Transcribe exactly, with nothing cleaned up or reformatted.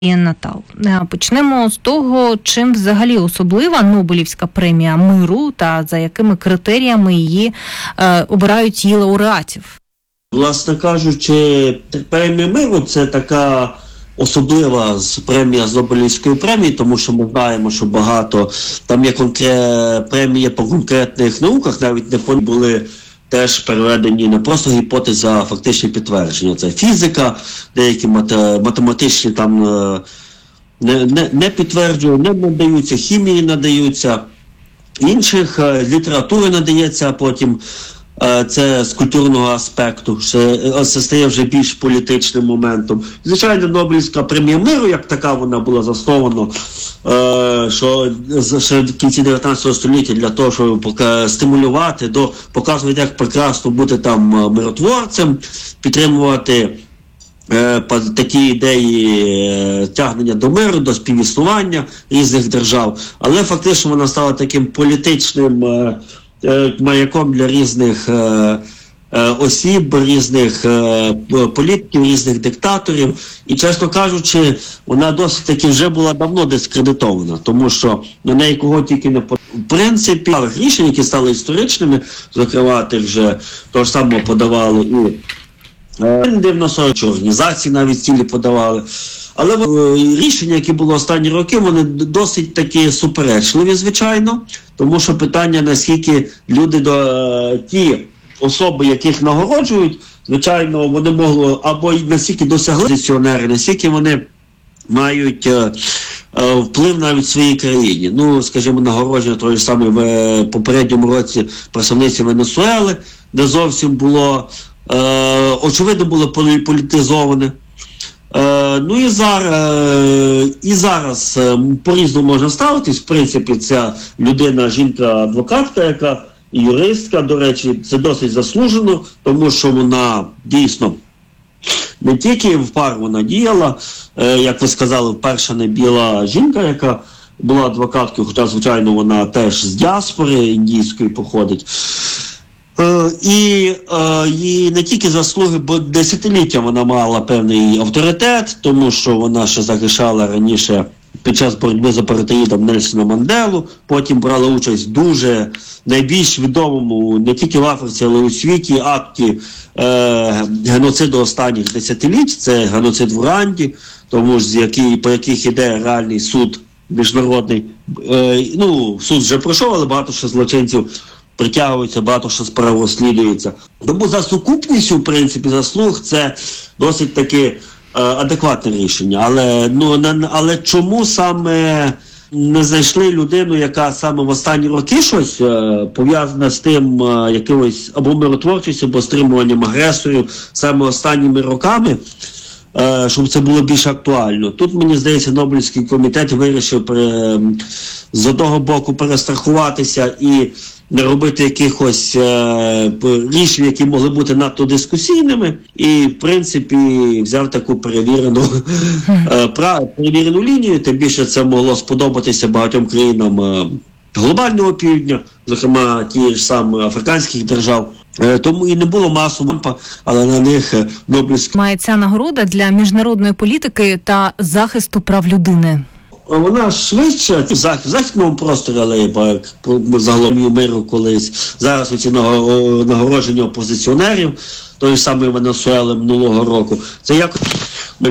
І Натал. Почнемо з того, чим взагалі особлива Нобелівська премія миру та за якими критеріями її е, обирають її лауреатів. Власне кажучи, премія миру – це така особлива премія з Нобелівської премії, тому що ми знаємо, що багато, там є конкрет, премії по конкретних науках, навіть не були теж переведені не просто гіпотези, а фактичні підтвердження. Це фізика, деякі математичні там не, не, не підтверджують, не надаються, хімії надаються, інших літератури надається, а потім це з культурного аспекту, що це стає вже більш політичним моментом. Звичайно, Нобелівська премія миру, як така, вона була заснована що ще в кінці дев'ятнадцятого століття для того, щоб стимулювати, до, показувати, як прекрасно бути там миротворцем, підтримувати е, такі ідеї е, тягнення до миру, до співіснування різних держав. Але фактично вона стала таким політичним е, е, маяком для різних е, осіб, різних е, політиків, різних диктаторів. І, чесно кажучи, вона досить таки вже була давно дискредитована, тому що на неї кого тільки не по... В принципі, рішень, які стали історичними, зокрема, тих вже того ж самого подавали і дивно, що організації навіть цілі подавали. Але рішення, які були останні роки, вони досить такі суперечливі, звичайно, тому що питання, наскільки люди до ті особи, яких нагороджують, звичайно, вони могли або наскільки досягли позиціонери, наскільки вони мають е, е, вплив навіть в своїй країні. Ну, скажімо, нагородження того ж саме в попередньому році представниці Венесуели, де зовсім було, е, очевидно, було політизоване. Е, ну і зараз, е, і зараз е, по-різному можна ставитись. В принципі, ця людина, жінка-адвокатка, яка юристка, до речі, це досить заслужено, тому що вона дійсно не тільки в пар вона діяла, е, як ви сказали, перша не біла жінка, яка була адвокаткою, хоча, звичайно, вона теж з діаспори індійської походить. Е, і, е, і не тільки заслуги, бо десятиліття вона мала певний авторитет, тому що вона ще захищала раніше під час боротьби з апартеїдом Нельсона Манделу, потім брала участь в дуже найбільш відомому не тільки в Африці, але й у світі акті е, геноциду останніх десятиліть, це геноцид в Руанді, тому ж, який, по яких іде реальний суд міжнародний. Е, ну, суд вже пройшов, але багато ще злочинців притягуються, багато що справ розслідується. Тому за сукупністю, в принципі, заслуг це досить таки адекватне рішення, але, ну, не, але чому саме не знайшли людину, яка саме в останні роки щось е, пов'язана з тим е, якимось або миротворчістю, або стримуванням агресорів саме останніми роками, е, щоб це було більш актуально. Тут, мені здається, Нобелівський комітет вирішив пере, з одного боку перестрахуватися і не робити якихось е, рішень, які могли бути надто дискусійними, і, в принципі, взяв таку перевірену, е, перевірену лінію, тим більше це могло сподобатися багатьом країнам е, глобального півдня, зокрема ті ж самі африканських держав. Е, тому і не було масового, але на них е, Нобелівська... Має ця нагорода для міжнародної політики та захисту прав людини. Вона швидше в західному просторі, але як загалом миру колись. Зараз оці нагородження опозиціонерів, той самий Венесуели минулого року. Це якось